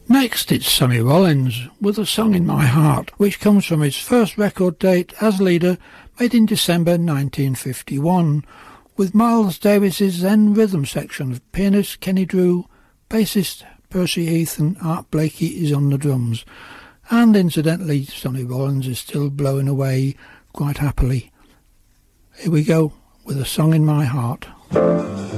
Next it's Sonny Rollins with A Song in My Heart, which comes from his first record date as leader, made in December 1951, with Miles Davis's then rhythm section of pianist Kenny Drew, bassist Percy Heath and Art Blakey is on the drums, and incidentally Sonny Rollins is still blowing away quite happily. Here we go with A Song in My Heart.